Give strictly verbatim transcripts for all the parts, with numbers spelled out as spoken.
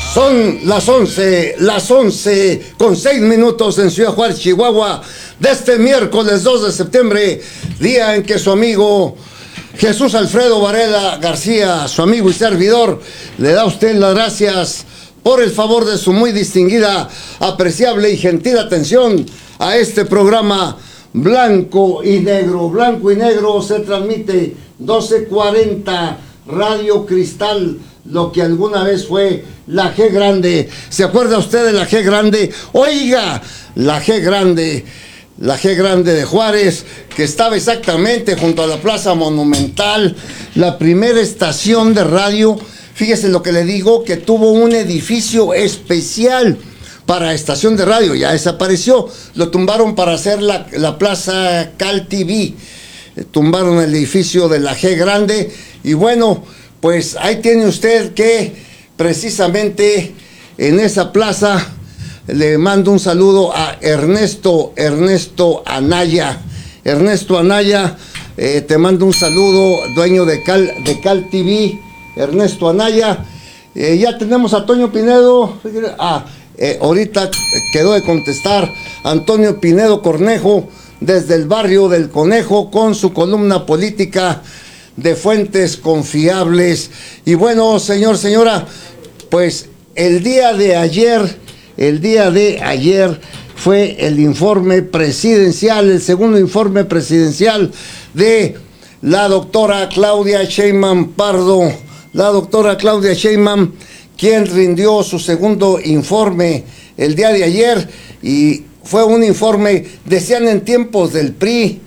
Son las once, las once con seis minutos en Ciudad Juárez, Chihuahua, de este miércoles dos de septiembre, día en que su amigo Jesús Alfredo Varela García, su amigo y servidor, le da a usted las gracias por el favor de su muy distinguida, apreciable y gentil atención a este programa Blanco y Negro. Blanco y Negro se transmite doce cuarenta Radio Cristal, lo que alguna vez fue la G Grande. ¿Se acuerda usted de la G Grande? Oiga, la G Grande, la G Grande de Juárez, que estaba exactamente junto a la Plaza Monumental, la primera estación de radio. Fíjese lo que le digo, que tuvo un edificio especial para estación de radio, ya desapareció, lo tumbaron para hacer la, la Plaza Cal T V, tumbaron el edificio de la G Grande, y bueno, pues ahí tiene usted que precisamente en esa plaza le mando un saludo a Ernesto, Ernesto Anaya. Ernesto Anaya, eh, te mando un saludo, dueño de Cal, de Cal T V, Ernesto Anaya. Eh, ya tenemos a Toño Pinedo, ah, eh, ahorita quedó de contestar Antonio Pinedo Cornejo, desde el barrio del Conejo, con su columna política de fuentes confiables. Y bueno, señor, señora, pues el día de ayer, el día de ayer fue el informe presidencial, el segundo informe presidencial de la doctora Claudia Sheinbaum Pardo, la doctora Claudia Sheinbaum, quien rindió su segundo informe el día de ayer, y fue un informe, decían en tiempos del P R I,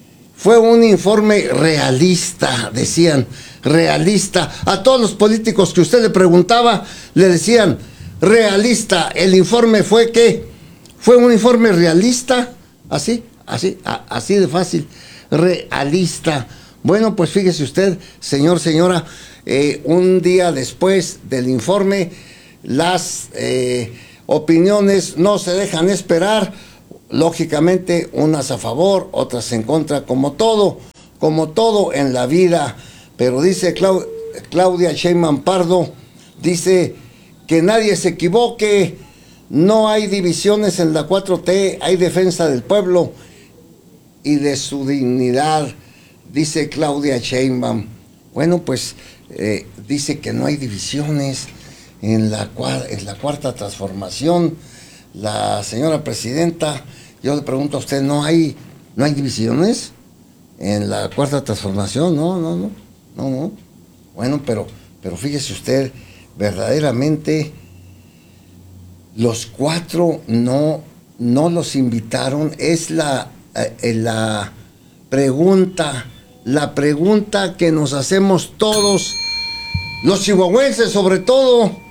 fue un informe realista, decían, realista. A todos los políticos que usted le preguntaba, le decían, realista. El informe fue que, fue un informe realista, así, así, a, así de fácil, realista. Bueno, pues fíjese usted, señor, señora, eh, un día después del informe, las eh, opiniones no se dejan esperar. Lógicamente, unas a favor, otras en contra, como todo, como todo en la vida. Pero dice Clau- Claudia Sheinbaum Pardo, dice que nadie se equivoque, no hay divisiones en la cuatro T, hay defensa del pueblo y de su dignidad, dice Claudia Sheinbaum. Bueno, pues eh, dice que no hay divisiones en la, en la cuarta transformación. La señora presidenta, yo le pregunto a usted, ¿no hay, no hay divisiones en la cuarta transformación? No, no, no, no, no. Bueno, pero, pero fíjese usted, verdaderamente los cuatro no, no los invitaron. Es la, eh, la pregunta, la pregunta que nos hacemos todos, los chihuahuenses sobre todo.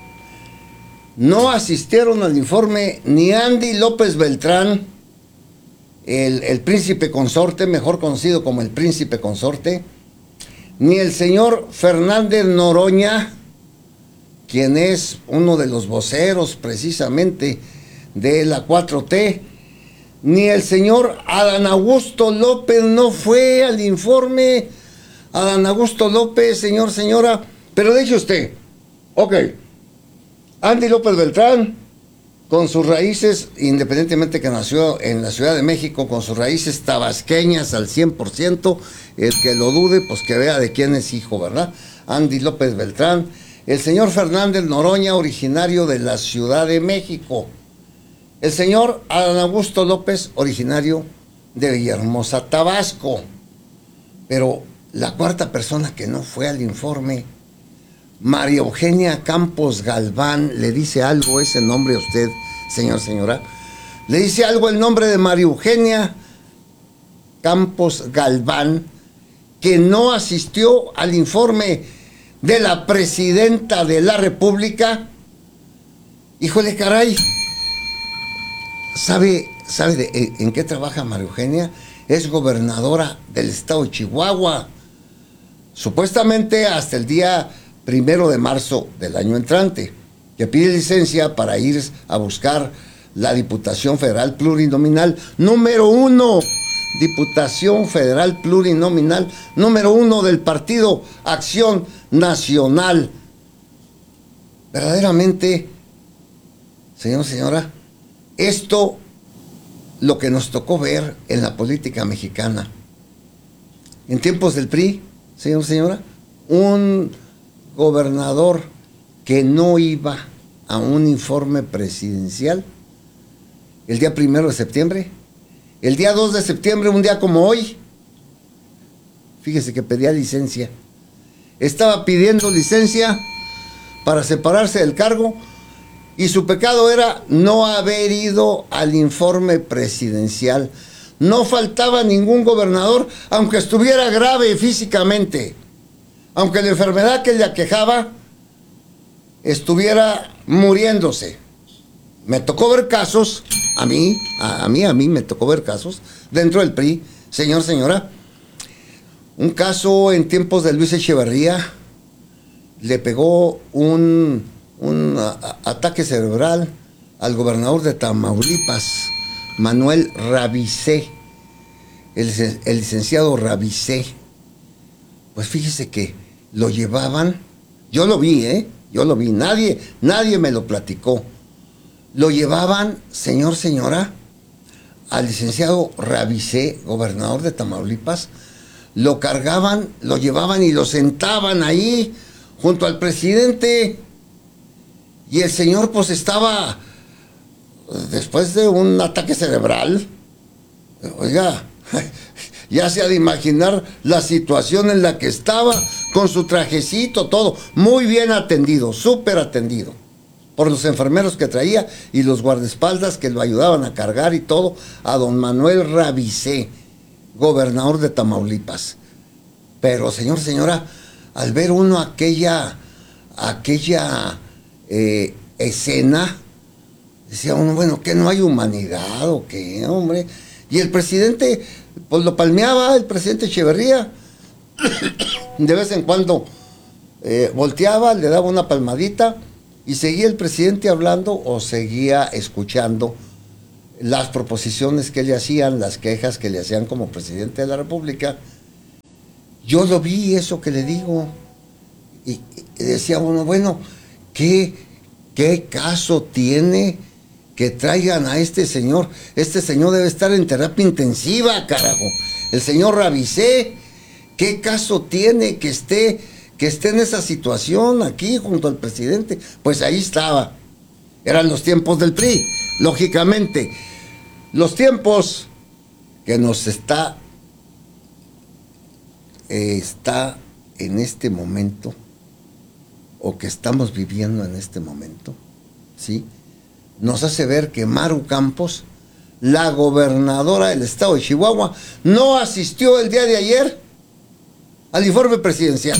No asistieron al informe ni Andy López Beltrán, el, el príncipe consorte, mejor conocido como el príncipe consorte, ni el señor Fernández Noroña, quien es uno de los voceros precisamente de la cuatro T, ni el señor Adán Augusto López no fue al informe. Adán Augusto López, señor, señora, pero dice usted, ok, Andy López Beltrán, con sus raíces, independientemente que nació en la Ciudad de México, con sus raíces tabasqueñas al cien por ciento, el que lo dude, pues que vea de quién es hijo, ¿verdad? Andy López Beltrán. El señor Fernández Noroña, originario de la Ciudad de México. El señor Adán Augusto López, originario de Villahermosa, Tabasco. Pero la cuarta persona que no fue al informe, María Eugenia Campos Galván, ¿le dice algo ese nombre a usted, señor, señora? ¿Le dice algo el nombre de María Eugenia Campos Galván, que no asistió al informe de la presidenta de la República? Híjole, caray. ¿Sabe, sabe de, en, en qué trabaja María Eugenia? Es gobernadora del estado de Chihuahua. Supuestamente hasta el día primero de marzo del año entrante, que pide licencia para ir a buscar la Diputación Federal Plurinominal número uno, Diputación Federal Plurinominal número uno del Partido Acción Nacional. Verdaderamente señor, señora, esto, lo que nos tocó ver en la política mexicana. En tiempos del P R I, señor, señora, un gobernador que no iba a un informe presidencial el día primero de septiembre, el día dos de septiembre, un día como hoy, fíjese que pedía licencia. Estaba pidiendo licencia para separarse del cargo y su pecado era no haber ido al informe presidencial. No faltaba ningún gobernador, aunque estuviera grave físicamente, aunque la enfermedad que le aquejaba estuviera muriéndose. Me tocó ver casos, a mí, a, a mí, a mí me tocó ver casos dentro del P R I, señor, señora. Un caso en tiempos de Luis Echeverría, le pegó un, un a, a, ataque cerebral al gobernador de Tamaulipas, Manuel Rabisé, el, el licenciado Rabisé. Pues fíjese que lo llevaban, yo lo vi, ¿eh? Yo lo vi, nadie, nadie me lo platicó. Lo llevaban, señor, señora, al licenciado Rabisé, gobernador de Tamaulipas, lo cargaban, lo llevaban y lo sentaban ahí junto al presidente. Y el señor pues estaba, después de un ataque cerebral, oiga, ya se ha de imaginar la situación en la que estaba, con su trajecito, todo, muy bien atendido, súper atendido, por los enfermeros que traía y los guardaespaldas que lo ayudaban a cargar y todo, a don Manuel Rabisé, gobernador de Tamaulipas. Pero, señor, señora, al ver uno aquella, aquella eh, escena, decía uno, bueno, ¿qué no hay humanidad o qué, hombre? Y el presidente, pues lo palmeaba, el presidente Echeverría. De vez en cuando eh, volteaba, le daba una palmadita y seguía el presidente hablando o seguía escuchando las proposiciones que le hacían, las quejas que le hacían como presidente de la República. Yo lo vi, eso que le digo, y, y decía uno, bueno, ¿qué, qué caso tiene que traigan a este señor? Este señor debe estar en terapia intensiva, carajo. El señor Rabisé, ¿qué caso tiene que esté, que esté en esa situación aquí junto al presidente? Pues ahí estaba. Eran los tiempos del P R I, lógicamente. Los tiempos que nos está, eh, está en este momento, o que estamos viviendo en este momento, ¿sí? Nos hace ver que Maru Campos, la gobernadora del estado de Chihuahua, no asistió el día de ayer al informe presidencial.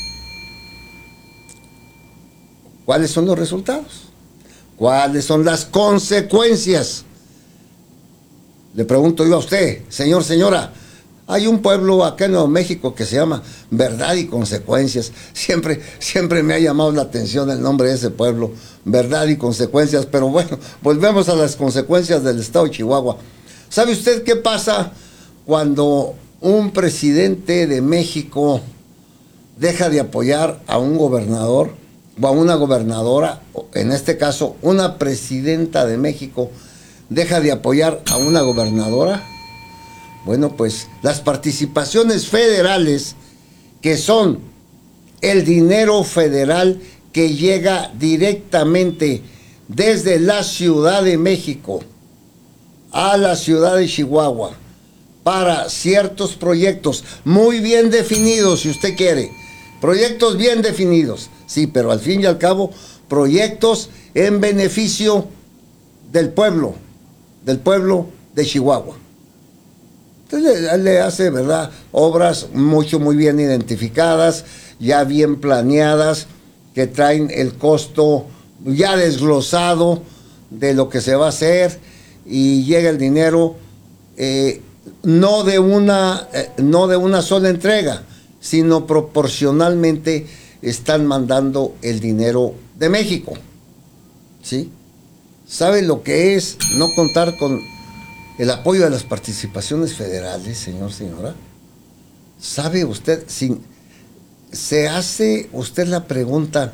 ¿Cuáles son los resultados? ¿Cuáles son las consecuencias? Le pregunto yo a usted, señor, señora, hay un pueblo acá en Nuevo México que se llama Verdad y Consecuencias. Siempre, siempre me ha llamado la atención el nombre de ese pueblo, Verdad y Consecuencias, pero bueno, volvemos a las consecuencias del estado de Chihuahua. ¿Sabe usted qué pasa cuando un presidente de México deja de apoyar a un gobernador o a una gobernadora, en este caso una presidenta de México deja de apoyar a una gobernadora? Bueno, pues las participaciones federales, que son el dinero federal que llega directamente desde la Ciudad de México a la ciudad de Chihuahua para ciertos proyectos muy bien definidos, si usted quiere, proyectos bien definidos, sí, pero al fin y al cabo, proyectos en beneficio del pueblo, del pueblo de Chihuahua. Entonces le, le hace, ¿verdad?, obras mucho, muy bien identificadas, ya bien planeadas, que traen el costo ya desglosado de lo que se va a hacer, y llega el dinero eh, no de una eh, no de una sola entrega, sino proporcionalmente están mandando el dinero de México, ¿sí? ¿Sabe lo que es no contar con el apoyo de las participaciones federales, señor, señora? ¿Sabe usted, si se hace usted la pregunta,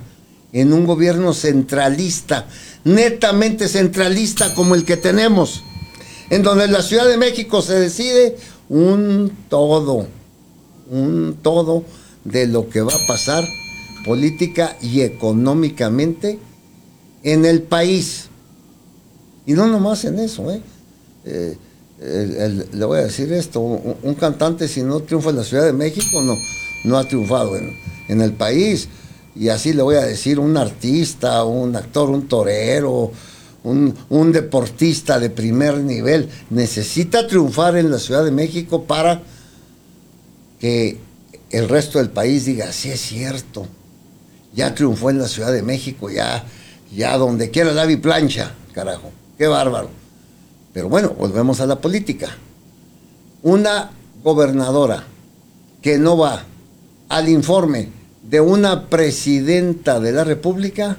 en un gobierno centralista, netamente centralista como el que tenemos, en donde en la Ciudad de México se decide un todo, un todo de lo que va a pasar política y económicamente en el país. Y no nomás en eso, ¿eh? eh el, el, le voy a decir esto, un, un cantante si no triunfa en la Ciudad de México no, no ha triunfado en, en el país. Y así le voy a decir, un artista, un actor, un torero, un, un deportista de primer nivel, necesita triunfar en la Ciudad de México para que el resto del país diga, sí es cierto, ya triunfó en la Ciudad de México, ya, ya donde quiera la vi plancha, carajo, qué bárbaro. Pero bueno, volvemos a la política. Una gobernadora que no va al informe de una presidenta de la República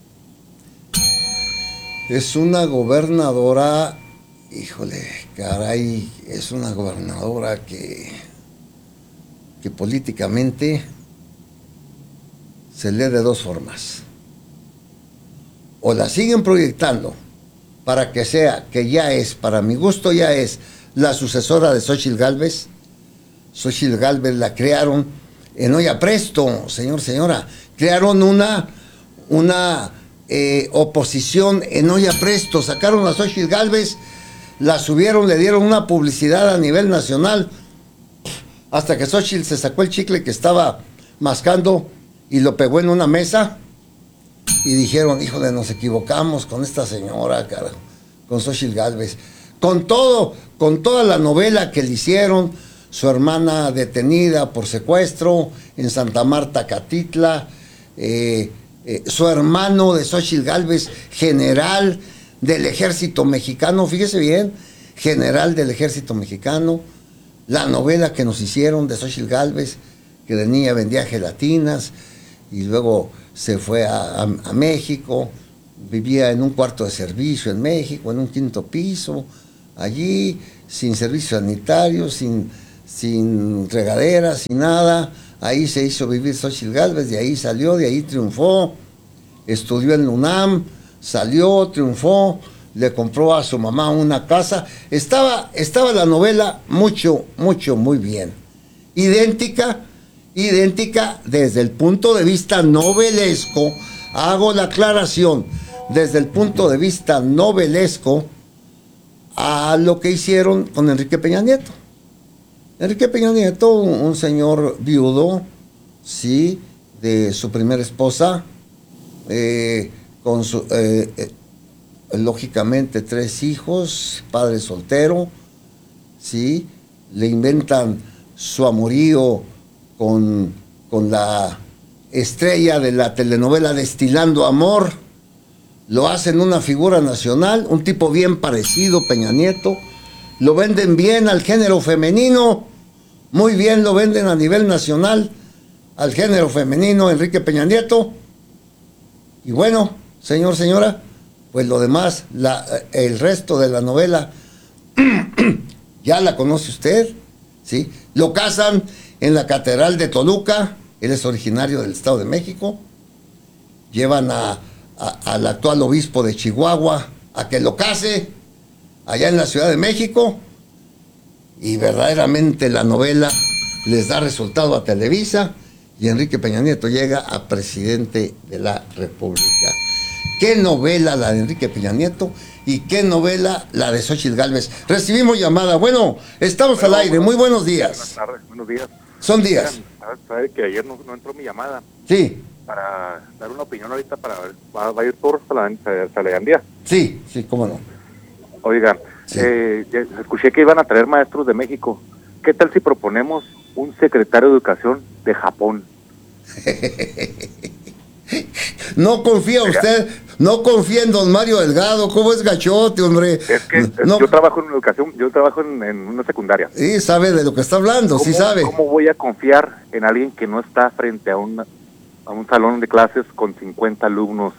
es una gobernadora, híjole, caray, es una gobernadora que, que políticamente se lee de dos formas. O la siguen proyectando para que sea, que ya es, para mi gusto ya es, la sucesora de Xóchitl Gálvez. Xóchitl Gálvez la crearon en olla presto, señor, señora. Crearon una, una eh, oposición en olla presto. Sacaron a Xóchitl Gálvez, la subieron, le dieron una publicidad a nivel nacional, hasta que Xóchitl se sacó el chicle que estaba mascando y lo pegó en una mesa. Y dijeron, híjole, nos equivocamos con esta señora, carajo, con Xóchitl Gálvez. Con todo, con toda la novela que le hicieron, su hermana detenida por secuestro en Santa Marta, Catitla, eh, eh, su hermano de Xóchitl Gálvez, general del ejército mexicano, fíjese bien, general del ejército mexicano, la novela que nos hicieron de Xóchitl Gálvez, que de niña vendía gelatinas, y luego se fue a, a, a México, vivía en un cuarto de servicio en México, en un quinto piso, allí, sin servicio sanitario, sin, sin regadera, sin nada. Ahí se hizo vivir Xóchitl Gálvez, de ahí salió, de ahí triunfó, estudió en la UNAM, salió, triunfó, le compró a su mamá una casa. Estaba, estaba la novela mucho, mucho, muy bien. Idéntica, idéntica desde el punto de vista novelesco, hago la aclaración, desde el punto de vista novelesco a lo que hicieron con Enrique Peña Nieto. Enrique Peña Nieto, un, un señor viudo, sí, de su primera esposa, eh, con su, eh, eh, lógicamente tres hijos, padre soltero, sí, le inventan su amorío con, con la estrella de la telenovela Destilando Amor, lo hacen una figura nacional, un tipo bien parecido, Peña Nieto, lo venden bien al género femenino, muy bien lo venden a nivel nacional al género femenino Enrique Peña Nieto. Y bueno, señor, señora, pues lo demás, la, el resto de la novela ya la conoce usted, ¿sí? Lo casan en la Catedral de Toluca, él es originario del Estado de México, llevan a, a, al actual obispo de Chihuahua a que lo case allá en la Ciudad de México, y verdaderamente la novela les da resultado a Televisa, y Enrique Peña Nieto llega a presidente de la República. ¿Qué novela la de Enrique Peña Nieto y qué novela la de Xóchitl Gálvez? Recibimos llamada. Bueno, estamos bueno, al aire. Muy buenos días. Buenas tardes, buenos días. Son días. Sabes que ayer no, no entró mi llamada. Sí. Para dar una opinión ahorita para va, va a ir por Salayandía. Sí, sí, cómo no. Oiga, sí. eh, escuché que iban a traer maestros de México. ¿Qué tal si proponemos un secretario de Educación de Japón? No confía usted, no confía en don Mario Delgado, ¿cómo es gachote, hombre? Es que no. yo trabajo en educación, yo trabajo en, en una secundaria. Sí, sabe de lo que está hablando, sí sabe. ¿Cómo voy a confiar en alguien que no está frente a, una, a un salón de clases con cincuenta alumnos?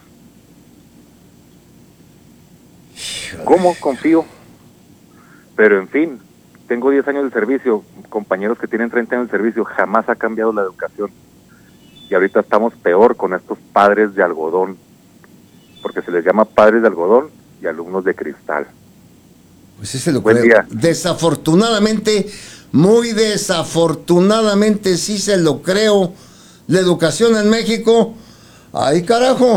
¿Cómo confío? Pero en fin, tengo diez años de servicio, compañeros que tienen treinta años de servicio, jamás ha cambiado la educación. y ahorita estamos peor con estos padres de algodón, porque se les llama padres de algodón y alumnos de cristal. Pues sí se lo Buen creo. día. Desafortunadamente, muy desafortunadamente sí se lo creo. La educación en México, ay carajo,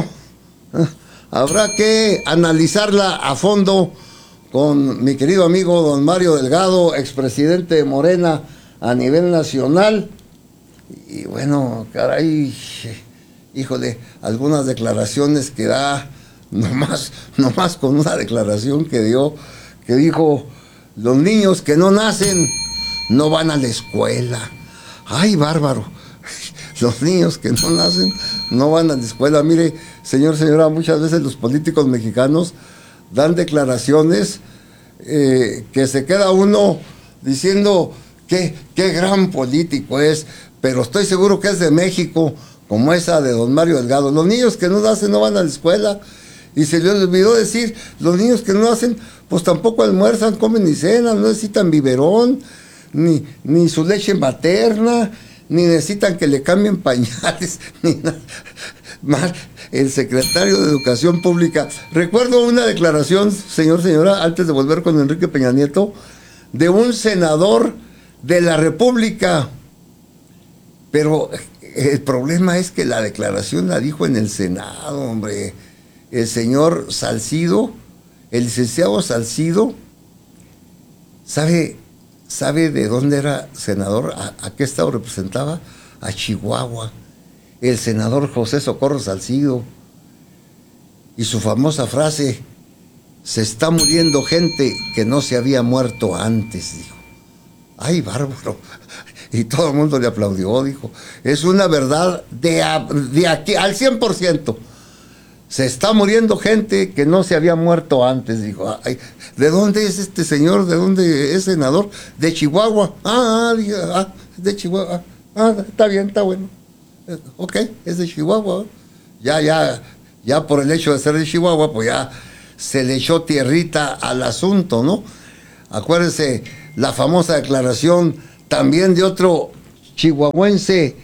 habrá que analizarla a fondo con mi querido amigo don Mario Delgado, expresidente de Morena a nivel nacional. Y bueno, caray, híjole, algunas declaraciones que da, nomás, nomás con una declaración que dio, que dijo, los niños que no nacen no van a la escuela. Ay, bárbaro, los niños que no nacen no van a la escuela. Mire, señor, señora, muchas veces los políticos mexicanos dan declaraciones eh, que se queda uno diciendo que qué gran político es, pero estoy seguro que es de México, como esa de don Mario Delgado. Los niños que no nacen no van a la escuela. Y se le olvidó decir, los niños que no nacen, pues tampoco almuerzan, comen ni cenan, no necesitan biberón, ni, ni su leche materna, ni necesitan que le cambien pañales, ni nada. Mal, el secretario de Educación Pública. Recuerdo una declaración, señor, señora, antes de volver con Enrique Peña Nieto, de un senador de la República. Pero el problema es que la declaración la dijo en el Senado, hombre. El señor Salcido, el licenciado Salcido, ¿sabe, sabe de dónde era senador? ¿A, a qué estado representaba? A Chihuahua. El senador José Socorro Salcido. Y su famosa frase, se está muriendo gente que no se había muerto antes, dijo. ¡Ay, bárbaro! Y todo el mundo le aplaudió, dijo. Es una verdad de, de aquí al cien por ciento. Se está muriendo gente que no se había muerto antes, dijo. Ay, ¿de dónde es este señor? ¿De dónde es senador? De Chihuahua. Ah, ah, ah de Chihuahua. Ah, está bien, está bueno. Ok, es de Chihuahua. Ya, ya, ya por el hecho de ser de Chihuahua, pues ya se le echó tierrita al asunto, ¿no? Acuérdense la famosa declaración también de otro chihuahuense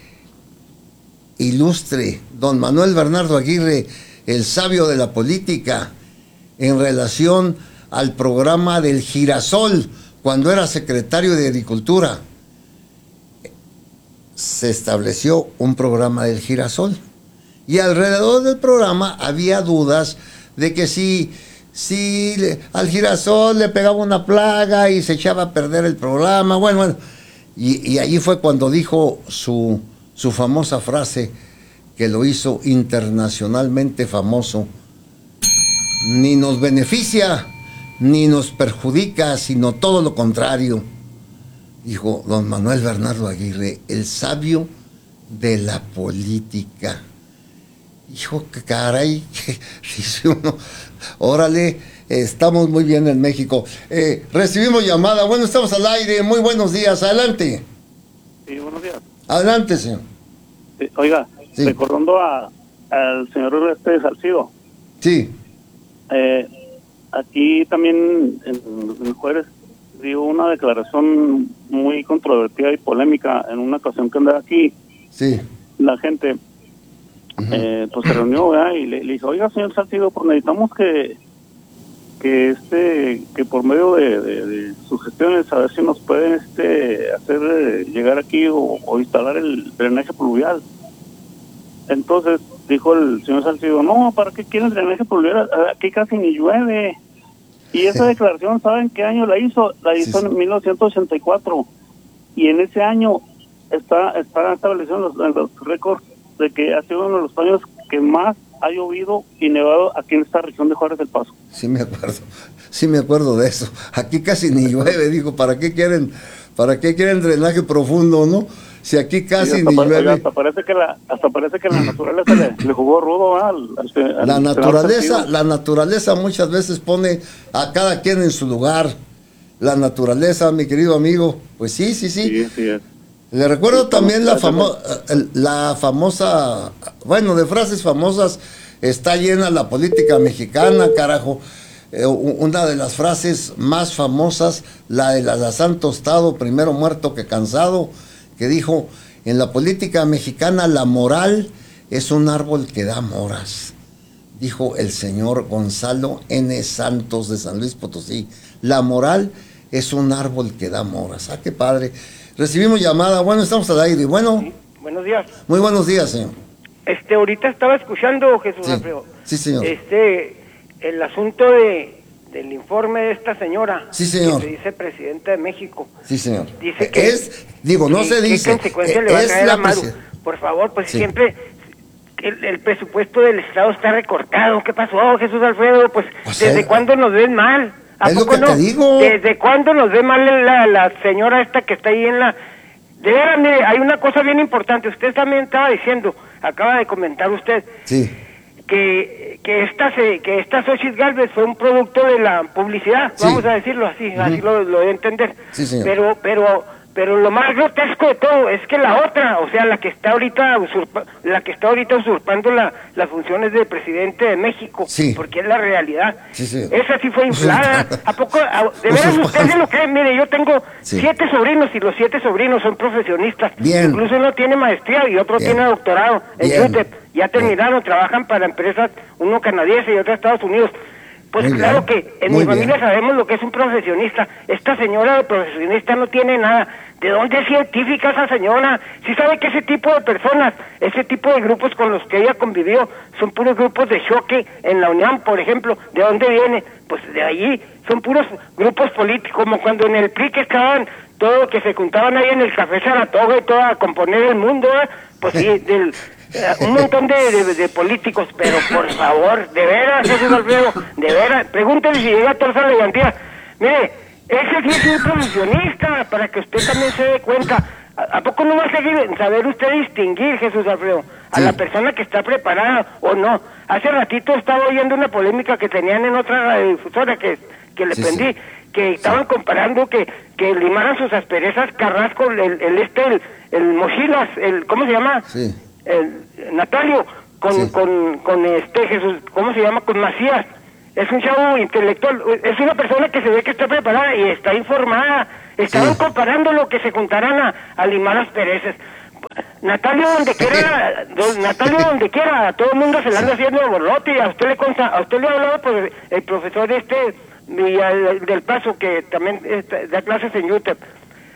ilustre, don Manuel Bernardo Aguirre, el sabio de la política, en relación al programa del girasol, cuando era secretario de Agricultura. Se estableció un programa del girasol y alrededor del programa había dudas de que si, si le, al girasol le pegaba una plaga y se echaba a perder el programa. Bueno, bueno, y, y allí fue cuando dijo su, su famosa frase, que lo hizo internacionalmente famoso: ni nos beneficia ni nos perjudica, sino todo lo contrario. Dijo don Manuel Bernardo Aguirre, el sabio de la política. Hijo, que caray, dice uno, órale, estamos muy bien en México. Eh, recibimos llamada, bueno, estamos al aire, muy buenos días, adelante. Sí, buenos días. Adelante, señor. Sí, oiga, sí. Recordando a, al señor este Salcido. Sí. Eh, aquí también en, en el jueves dio una declaración muy controvertida y polémica en una ocasión que andaba aquí. Sí. La gente uh-huh. eh, pues se reunió, ¿verdad? Y le, le dijo, oiga, señor Salcido, pues necesitamos que que este que por medio de, de, de sus gestiones a ver si nos pueden este hacer eh, llegar aquí o, o instalar el drenaje pluvial. Entonces dijo el señor Salcido, no, ¿para qué quieren drenaje pluvial? Aquí casi ni llueve. Y esa declaración, ¿saben qué año la hizo? La hizo sí, sí. en mil novecientos ochenta y cuatro. Y en ese año está está establecido en los, en los récords de que ha sido uno de los años que más ha llovido y nevado aquí en esta región de Juárez del Paso. Sí me acuerdo, sí me acuerdo de eso. Aquí casi ni llueve, digo, ¿para qué quieren, para qué quieren drenaje profundo, no? Si aquí casi sí, ni pare, llueve. Hasta parece que la, hasta parece que la naturaleza le, le jugó rudo al, al, al La naturaleza, la naturaleza muchas veces pone a cada quien en su lugar. La naturaleza, mi querido amigo, pues sí, sí, sí. Sí, sí es. Le recuerdo también la, famo la famosa, bueno, de frases famosas, está llena la política mexicana, carajo. Eh, una de las frases más famosas, la de la de Santo Estado, primero muerto que cansado, que dijo, en la política mexicana la moral es un árbol que da moras, dijo el señor Gonzalo N. Santos de San Luis Potosí. La moral es un árbol que da moras. Ah, qué padre. Recibimos llamada. Bueno, estamos al aire. Bueno. Sí, buenos días. Muy buenos días, señor. Este, ahorita estaba escuchando, Jesús Sí, Alfredo. sí, señor. Este, el asunto de, del informe de esta señora. Sí, señor. Que se dice presidenta de México. Sí, señor. Dice que... Es, digo, no ¿qué- se dice. ¿Qué consecuencia eh, le va a es traer la a Maru? presi- Por favor, pues Sí. siempre... El, el presupuesto del Estado está recortado. ¿Qué pasó, Jesús Alfredo? Pues, Pues, ¿desde eh, cuándo nos ven mal? ¿A es lo poco que no? te digo. ¿Desde cuándo nos ve mal la, la señora esta que está ahí en la... De veras, mire, hay una cosa bien importante. Usted también estaba diciendo, acaba de comentar usted, Sí. que que esta se, que esta Xochitl Gálvez fue un producto de la publicidad, Sí. vamos a decirlo así, Ujú. así lo, lo de entender. Sí, señor. Pero pero pero lo más grotesco de todo es que la otra, o sea, la que está ahorita usurpa, la que está ahorita usurpando la, las funciones de presidente de México, Sí. porque es la realidad. Sí, sí. Esa sí fue inflada. ¿A poco? a- ¿De veras Usurpando. usted se lo cree? Mire, yo tengo Sí. siete sobrinos y los siete sobrinos son profesionistas. Bien. Incluso uno tiene maestría y otro Bien. tiene doctorado en Bien. U T E P. Ya terminaron, trabajan para empresas, uno canadiense y otro de Estados Unidos. Pues Muy claro bien, que en muy mi familia bien. sabemos lo que es un profesionista. Esta señora de profesionista no tiene nada. ¿De dónde es científica esa señora? Si sabe que ese tipo de personas, ese tipo de grupos con los que ella convivió, son puros grupos de choque en la UNAM, por ejemplo. ¿De dónde viene? Pues de allí. Son puros grupos políticos, como cuando en el P R I que estaban, todo que se juntaban ahí en el Café Saratoga y todo a componer el mundo, ¿eh? Pues sí, del... Eh, un montón de, de, de políticos, pero por favor, de veras, Jesús Alfredo, de veras, pregúntele si llega a torcer la garantía. Mire, ese sí es un profesionista, para que usted también se dé cuenta. ¿A, a poco no va a seguir, saber usted distinguir, Jesús Alfredo, a Sí. la persona que está preparada o no? Hace ratito estaba oyendo una polémica que tenían en otra radiodifusora que, que le Sí, prendí, sí. que estaban comparando que, que limaran sus asperezas Carrasco, el, el este, el, el Mochilas, el, ¿cómo se llama? Sí. El, Natalio, con, Sí. con, con este Jesús, ¿cómo se llama? Con Macías. Es un chavo intelectual, es una persona que se ve que está preparada y está informada. Estaban Sí. comparando lo que se juntaran a, a limar las perezas. Natalio donde quiera, do- Natalio donde quiera, a todo el mundo se le anda haciendo borlote y a usted le consta, a usted le ha hablado pues, el profesor este Villa- del Paso que también este, da clases en U T E P.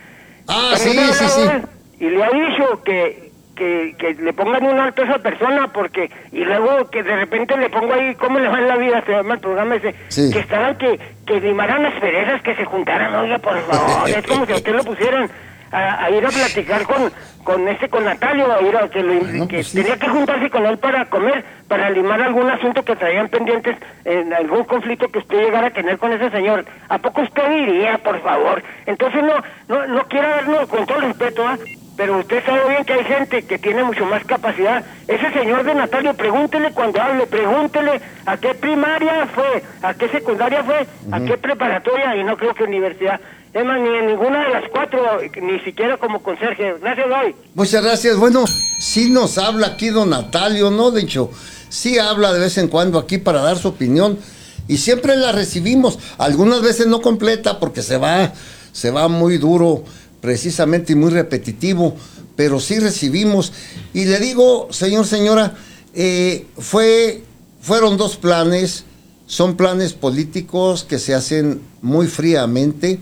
Ah, También sí, le ha sí, hablado sí. él, y le ha dicho que, que, que le pongan un alto a esa persona porque, y luego que de repente le pongo ahí, ¿cómo le va en la vida? Se llama el programa ese, Sí. que estaban que, que limaran las perezas, que se juntaran, oiga, por favor, es como si a usted lo pusieran a, a ir a platicar con, con este, con Natalio, a ir a que, lo- Bueno, que pues sí. tenía que juntarse con él para comer, para limar algún asunto que traían pendientes, en algún conflicto que usted llegara a tener con ese señor. ¿A poco usted diría, por favor? Entonces no, no, no quiero darnos con todo el respeto, ¿ah? Pero usted sabe bien que hay gente que tiene mucho más capacidad. Ese señor de Natalio, pregúntele cuando hable, pregúntele a qué primaria fue, a qué secundaria fue, a qué preparatoria, y no creo que universidad. Es más, ni en ninguna de las cuatro, ni siquiera como conserje. Gracias, hoy. Muchas gracias. Bueno, sí nos habla aquí don Natalio, ¿no? De hecho, sí habla de vez en cuando aquí para dar su opinión y siempre la recibimos. Algunas veces no completa porque se va, se va muy duro precisamente y muy repetitivo, pero sí recibimos. Y le digo, señor, señora, eh, fue, fueron dos planes, son planes políticos que se hacen muy fríamente.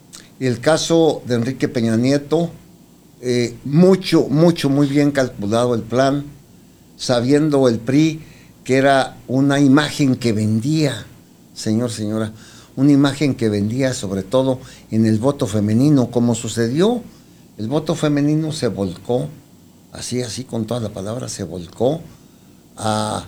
El caso de Enrique Peña Nieto, eh, mucho, mucho, muy bien calculado el plan, sabiendo el P R I que era una imagen que vendía, señor, señora, una imagen que vendía sobre todo en el voto femenino, como sucedió. El voto femenino se volcó, así, así con toda la palabra, se volcó a,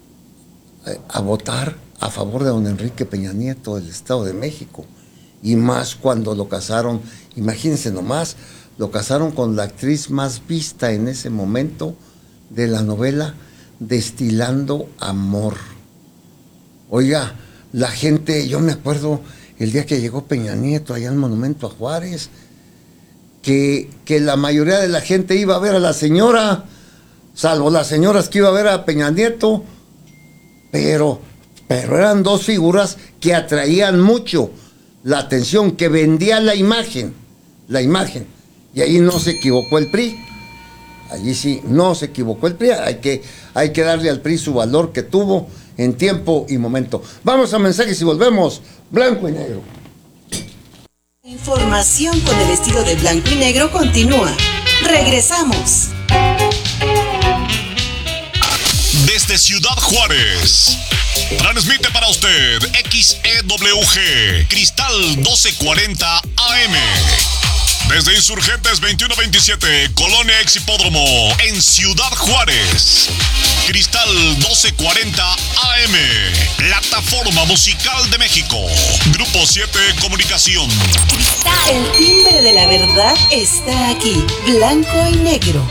a votar a favor de don Enrique Peña Nieto del Estado de México. Y más cuando lo casaron, imagínense nomás, lo casaron con la actriz más vista en ese momento de la novela Destilando Amor. Oiga, la gente, yo me acuerdo el día que llegó Peña Nieto allá al Monumento a Juárez, que, que la mayoría de la gente iba a ver a la señora, salvo las señoras que iba a ver a Peña Nieto, pero, pero eran dos figuras que atraían mucho la atención, que vendía la imagen, la imagen, y ahí no se equivocó el P R I. Allí sí, no se equivocó el P R I, hay que, hay que darle al P R I su valor que tuvo en tiempo y momento. Vamos a mensajes y volvemos, blanco y negro. Información con el estilo de blanco y negro continúa. Regresamos. Desde Ciudad Juárez, transmite para usted X E W G, Cristal doce cuarenta A M. Desde Insurgentes veintiuno veintisiete, Colonia Ex Hipódromo, en Ciudad Juárez. Cristal doce cuarenta A M, Plataforma Musical de México. Grupo siete Comunicación. El timbre de la verdad está aquí, blanco y negro.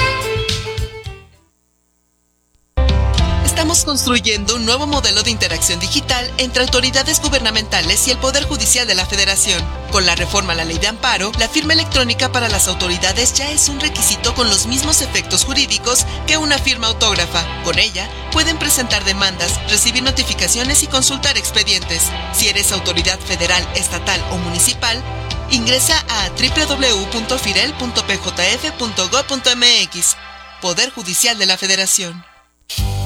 Estamos construyendo un nuevo modelo de interacción digital entre autoridades gubernamentales y el Poder Judicial de la Federación. Con la reforma a la Ley de Amparo, la firma electrónica para las autoridades ya es un requisito con los mismos efectos jurídicos que una firma autógrafa. Con ella, pueden presentar demandas, recibir notificaciones y consultar expedientes. Si eres autoridad federal, estatal o municipal, ingresa a doble u doble u doble u punto firel punto p j f punto gob punto m x. Poder Judicial de la Federación.